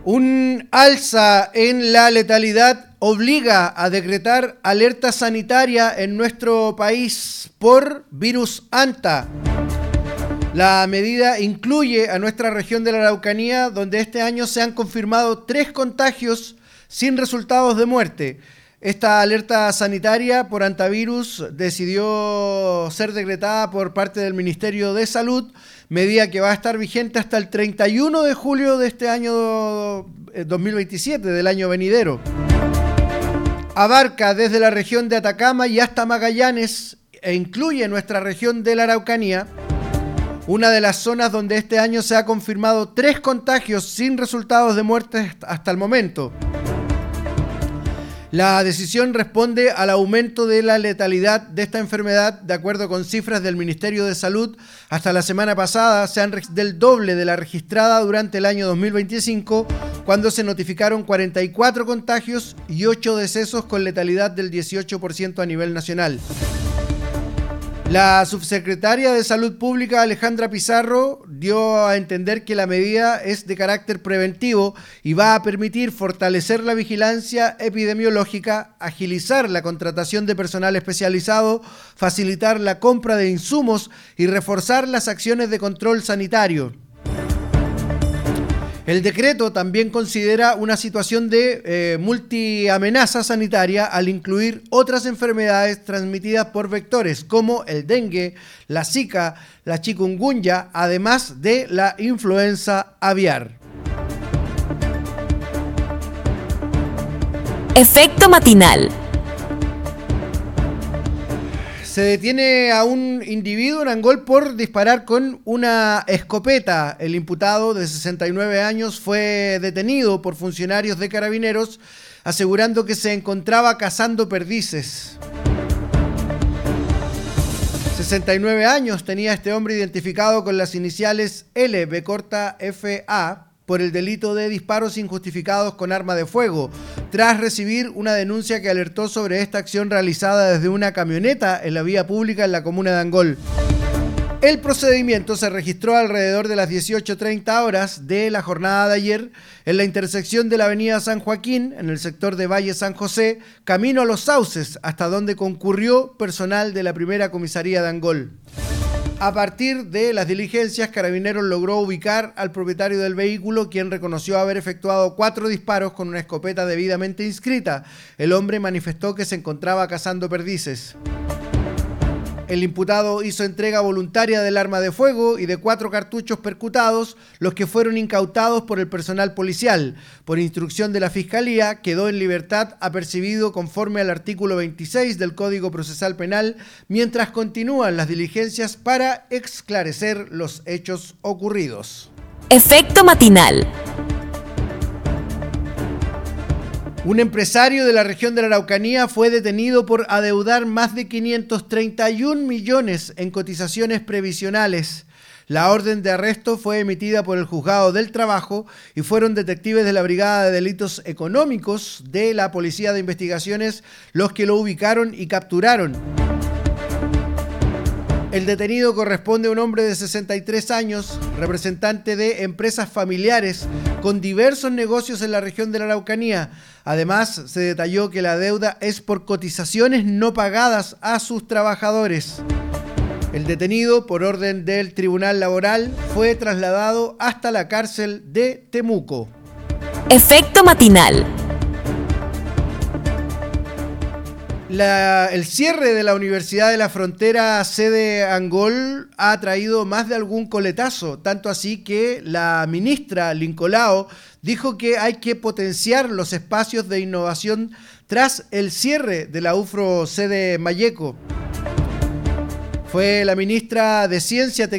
Un alza en la letalidad obliga a decretar alerta sanitaria en nuestro país por virus Anta. La medida incluye a nuestra región de la Araucanía, donde este año se han confirmado 3 contagios sin resultados de muerte. Esta alerta sanitaria por antivirus decidió ser decretada por parte del Ministerio de Salud, medida que va a estar vigente hasta el 31 de julio de este año 2027, del año venidero. Abarca desde la región de Atacama y hasta Magallanes e incluye nuestra región de la Araucanía, una de las zonas donde este año se ha confirmado 3 contagios sin resultados de muerte hasta el momento. La decisión responde al aumento de la letalidad de esta enfermedad. De acuerdo con cifras del Ministerio de Salud, hasta la semana pasada se han registrado del doble de la registrada durante el año 2025, cuando se notificaron 44 contagios y 8 decesos con letalidad del 18% a nivel nacional. La subsecretaria de Salud Pública, Alejandra Pizarro, dio a entender que la medida es de carácter preventivo y va a permitir fortalecer la vigilancia epidemiológica, agilizar la contratación de personal especializado, facilitar la compra de insumos y reforzar las acciones de control sanitario. El decreto también considera una situación de multiamenaza sanitaria al incluir otras enfermedades transmitidas por vectores como el dengue, la zika, la chikungunya, además de la influenza aviar. Efecto matinal. Se detiene a un individuo en Angol por disparar con una escopeta. El imputado de 69 años fue detenido por funcionarios de Carabineros, asegurando que se encontraba cazando perdices. 69 años tenía este hombre, identificado con las iniciales LB_FA, por el delito de disparos injustificados con arma de fuego, tras recibir una denuncia que alertó sobre esta acción realizada desde una camioneta en la vía pública en la comuna de Angol. El procedimiento se registró alrededor de las 18:30 horas de la jornada de ayer en la intersección de la avenida San Joaquín, en el sector de Valle San José, camino a Los Sauces, hasta donde concurrió personal de la primera comisaría de Angol. A partir de las diligencias, Carabineros logró ubicar al propietario del vehículo, quien reconoció haber efectuado 4 disparos con una escopeta debidamente inscrita. El hombre manifestó que se encontraba cazando perdices. El imputado hizo entrega voluntaria del arma de fuego y de 4 cartuchos percutados, los que fueron incautados por el personal policial. Por instrucción de la Fiscalía, quedó en libertad apercibido conforme al artículo 26 del Código Procesal Penal, mientras continúan las diligencias para esclarecer los hechos ocurridos. Efecto matinal. Un empresario de la región de la Araucanía fue detenido por adeudar más de 531 millones en cotizaciones previsionales. La orden de arresto fue emitida por el Juzgado del Trabajo y fueron detectives de la Brigada de Delitos Económicos de la Policía de Investigaciones los que lo ubicaron y capturaron. El detenido corresponde a un hombre de 63 años, representante de empresas familiares con diversos negocios en la región de la Araucanía. Además, se detalló que la deuda es por cotizaciones no pagadas a sus trabajadores. El detenido, por orden del Tribunal Laboral, fue trasladado hasta la cárcel de Temuco. Efecto matinal. El cierre de la Universidad de la Frontera, sede Angol, ha traído más de algún coletazo, tanto así que la ministra Lincolao dijo que hay que potenciar los espacios de innovación tras el cierre de la UFRO sede Mayeco. Fue la ministra de Ciencia,